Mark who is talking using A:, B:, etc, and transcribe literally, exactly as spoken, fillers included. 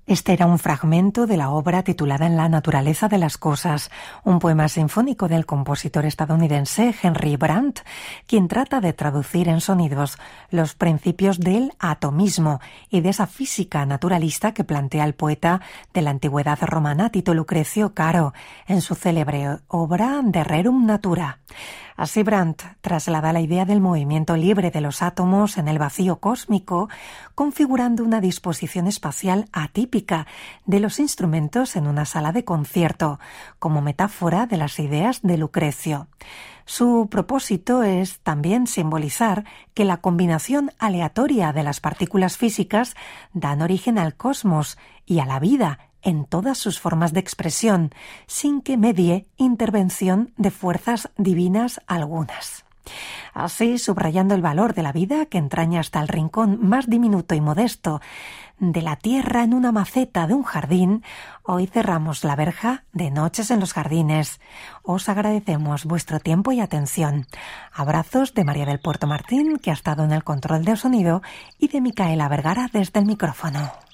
A: Este era un fragmento de la obra titulada En la naturaleza de las cosas, un poema sinfónico del compositor estadounidense Henry Brandt, quien trata de traducir en sonidos los principios del atomismo y de esa física naturalista que plantea el poeta de la antigüedad romana Tito Lucrecio Caro en su célebre obra De Rerum Natura. Así Brandt traslada la idea del movimiento libre de los átomos en el vacío cósmico, configurando una disposición espacial atípica de los instrumentos en una sala de concierto, como metáfora de las ideas de Lucrecio. Su propósito es también simbolizar que la combinación aleatoria de las partículas físicas dan origen al cosmos y a la vida en todas sus formas de expresión, sin que medie intervención de fuerzas divinas algunas. Así, subrayando el valor de la vida que entraña hasta el rincón más diminuto y modesto de la tierra en una maceta de un jardín, hoy cerramos la verja de Noches en los Jardines. Os agradecemos vuestro tiempo y atención. Abrazos de María del Puerto Martín, que ha estado en el control del sonido, y de Micaela Vergara desde el micrófono.